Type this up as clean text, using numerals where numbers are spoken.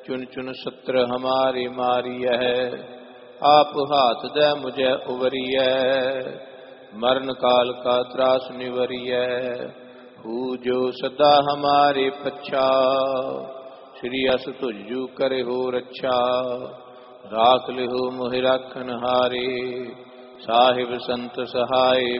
चुन चुन सत्र हमारे मारिय। आप हाथ दे मुझे उबरिय, मरण काल का त्रास निवरिय। हू जो सदा हमारे पच्छा, श्री अस तुझु करे हो रक्षा। राख लिहो मोहि राखन हारे, साहिब संत सहाय